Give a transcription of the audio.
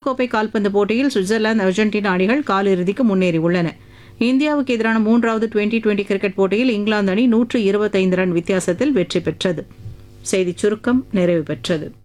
உலகக்கோப்பை கால்பந்து போட்டியில் சுவிட்சர்லாந்து அர்ஜென்டினா அணிகள் காலிறுதிக்கு முன்னேறியுள்ளன. இந்தியாவுக்கு எதிரான 3வது டுவெண்டி கிரிக்கெட் போட்டியில் இங்கிலாந்து அணி 125 ரன் வித்தியாசத்தில் வெற்றி பெற்றது. செய்திச் சுருக்கம் நிறைவு பெற்றது.